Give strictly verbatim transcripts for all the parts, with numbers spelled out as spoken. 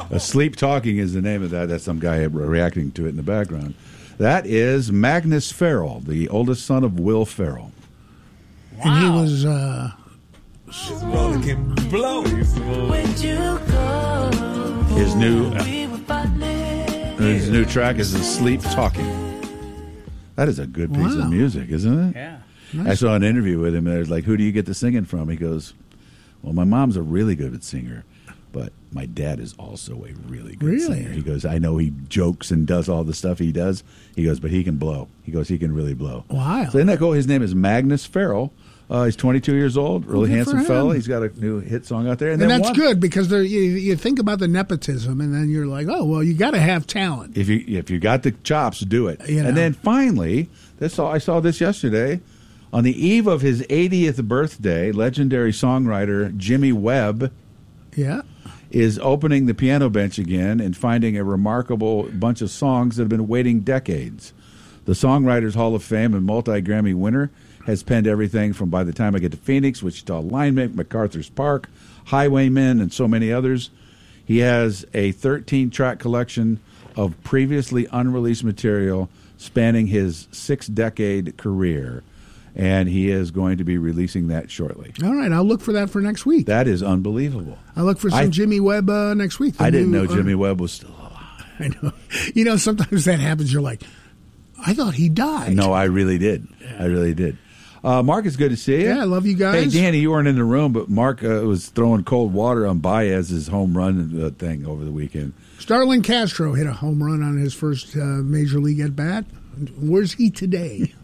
Asleep Talking is the name of that. That's some guy reacting to it in the background. That is Magnus Farrell, the oldest son of Will Ferrell. Wow. And he was... Uh, His brother can blow. His new, uh, his new track is Asleep Talking. That is a good piece wow. of music, isn't it? Yeah. Nice. I saw an interview with him. There's like, who do you get the singing from? He goes, well, my mom's a really good singer, but my dad is also a really good really? singer. He goes, I know he jokes and does all the stuff he does. He goes, but he can blow. He goes, he can really blow. Wow. So isn't that cool? His name is Magnus Farrell. Uh, he's twenty-two years old, really well, handsome fella. He's got a new hit song out there. And, and then that's one, good because there, you, you think about the nepotism, and then you're like, oh, well, you got to have talent. If you if you got the chops, do it. You know. And then finally, this I saw this yesterday. On the eve of his eightieth birthday, legendary songwriter Jimmy Webb yeah. is opening the piano bench again and finding a remarkable bunch of songs that have been waiting decades. The Songwriters Hall of Fame and multi-Grammy winner has penned everything from By the Time I Get to Phoenix, Wichita Lineman, MacArthur's Park, Highwaymen, and so many others. He has a thirteen-track collection of previously unreleased material spanning his six-decade career, and he is going to be releasing that shortly. All right, I'll look for that for next week. That is unbelievable. I'll look for some I, Jimmy Webb uh, next week. I didn't new, know Jimmy uh, Webb was still alive. I know. You know, sometimes that happens. You're like, I thought he died. No, I really did. Yeah. I really did. Uh, Mark, it's good to see you. Yeah, I love you guys. Hey, Danny, you weren't in the room, but Mark uh, was throwing cold water on Baez's home run uh, thing over the weekend. Starlin Castro hit a home run on his first uh, Major League at-bat. Where's he today?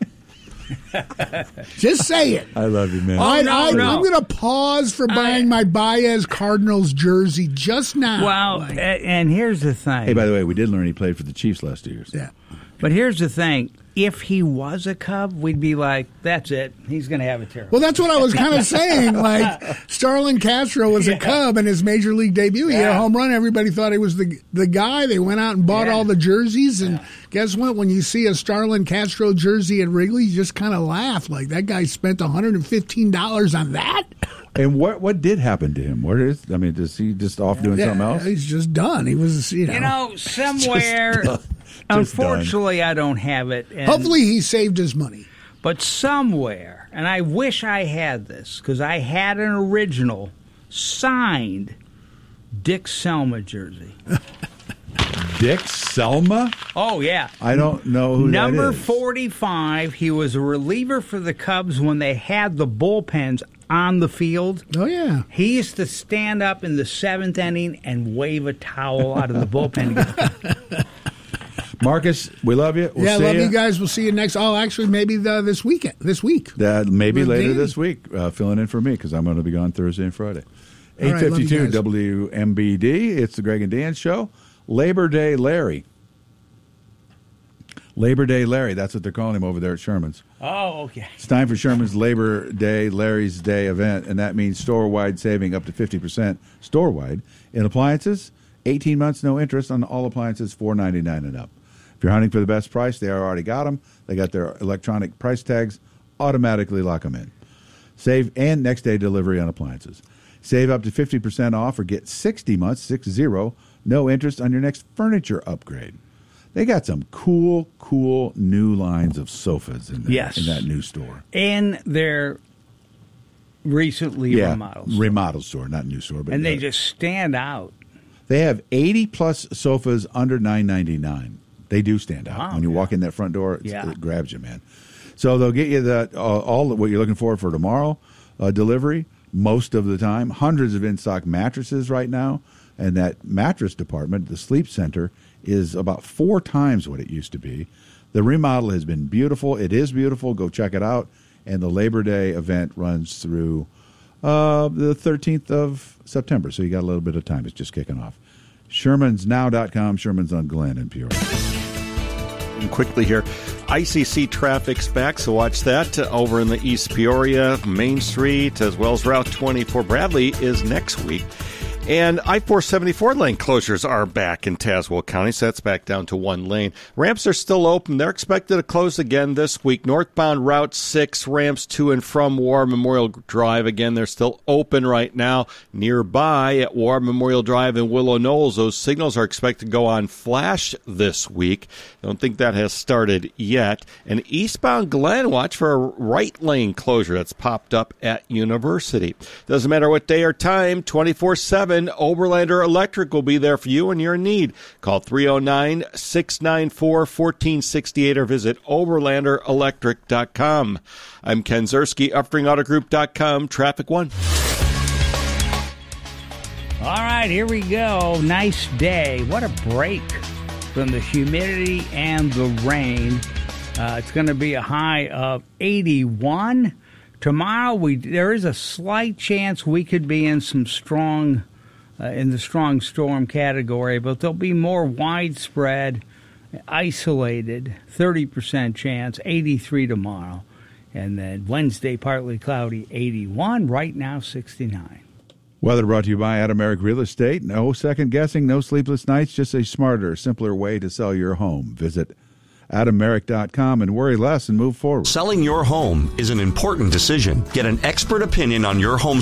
Just say it. I love you, man. Oh, I, no, I, no. I'm going to pause for buying I, my Baez Cardinals jersey just now. Well, like, and here's the thing. Hey, by the way, we did learn he played for the Chiefs last two years. Yeah. But here's the thing. If he was a Cub, we'd be like, that's it. He's going to have a terrible. Well, that's what I was kind of saying. Like, Starlin Castro was a yeah. Cub in his Major League debut. He yeah. had a home run. Everybody thought he was the the guy. They went out and bought yeah. all the jerseys. And yeah. guess what? When you see a Starlin Castro jersey at Wrigley, you just kind of laugh. Like, that guy spent one hundred fifteen dollars on that? And what what did happen to him? What is? I mean, is he just off doing yeah, something else? He's just done. He was, you know. You know, somewhere... Unfortunately, done. I don't have it. And, hopefully, he saved his money. But somewhere, and I wish I had this, because I had an original signed Dick Selma jersey. Dick Selma? Oh, yeah. I don't know who Number that is. forty-five, he was a reliever for the Cubs when they had the bullpens on the field. Oh, yeah. He used to stand up in the seventh inning and wave a towel out of the bullpen. Marcus, we love you. We'll yeah, see love you. you guys. We'll see you next. Oh, actually, maybe the, this weekend. This week. That maybe With later Danny. this week, uh, filling in for me because I'm going to be gone Thursday and Friday. All eight right, love you fifty-two guys. W M B D. It's the Greg and Dan Show. Labor Day Larry. Labor Day Larry. That's what they're calling him over there at Sherman's. Oh, okay. It's time for Sherman's Labor Day Larry's Day event, and that means store-wide saving up to fifty percent store-wide in appliances. eighteen months, no interest on all appliances, four ninety-nine and up. If you're hunting for the best price, they already got them. They got their electronic price tags, automatically lock them in. Save and next day delivery on appliances. Save up to fifty percent off or get sixty months, six zero, no interest on your next furniture upgrade. They got some cool, cool new lines of sofas in, there, yes. in that new store. And they're recently yeah, remodeled. Remodel store, not new store. But and they uh, just stand out. They have eighty plus sofas under nine ninety-nine. They do stand out. Wow, when you yeah. walk in that front door, it's, yeah. it grabs you, man. So they'll get you that uh, all what you're looking for for tomorrow uh, delivery. Most of the time, hundreds of in-stock mattresses right now, and that mattress department, the Sleep Center, is about four times what it used to be. The remodel has been beautiful. It is beautiful. Go check it out. And the Labor Day event runs through uh, the thirteenth of September, so you got a little bit of time. It's just kicking off. Shermans Now dot com, Sherman's on Glen in Peoria. And quickly here, I C C traffic's back, so watch that uh, over in the East Peoria, Main Street, as well as Route twenty-four. Bradley is next week. And I four seventy-four lane closures are back in Tazewell County, so that's back down to one lane. Ramps are still open. They're expected to close again this week. Northbound Route six, ramps to and from War Memorial Drive. Again, they're still open right now. Nearby at War Memorial Drive in Willow Knolls, those signals are expected to go on flash this week. I don't think that has started yet. And eastbound Glen, watch for a right lane closure that's popped up at University. Doesn't matter what day or time, twenty-four seven, Oberlander Electric will be there for you when you're in need. Call three oh nine, six nine four, one four six eight or visit oberlander electric dot com. I'm Ken Zerski, upring auto group dot com, Traffic One. All right, here we go. Nice day. What a break from the humidity and the rain. Uh, it's going to be a high of eighty-one. Tomorrow, we there is a slight chance we could be in some strong, uh, in the strong storm category, but there'll be more widespread, isolated, thirty percent chance, eighty-three tomorrow. And then Wednesday, partly cloudy, eighty-one. Right now, sixty-nine. Weather brought to you by Adam Merrick Real Estate. No second guessing, no sleepless nights, just a smarter, simpler way to sell your home. Visit adam merrick dot com and worry less and move forward. Selling your home is an important decision. Get an expert opinion on your home